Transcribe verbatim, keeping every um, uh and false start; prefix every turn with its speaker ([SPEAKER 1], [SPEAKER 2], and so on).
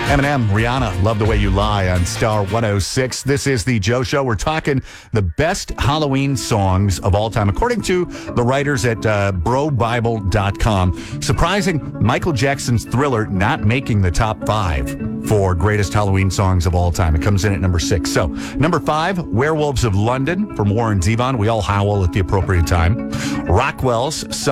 [SPEAKER 1] Eminem, Rihanna, Love the Way You Lie on Star one oh six. This is the Joe Show. We're talking the best Halloween songs of all time, according to the writers at uh, bro bible dot com. Surprising, Michael Jackson's Thriller not making the top five for greatest Halloween songs of all time. It comes in at number six. So, number five, Werewolves of London from Warren Zevon. We all howl at the appropriate time. Rockwell's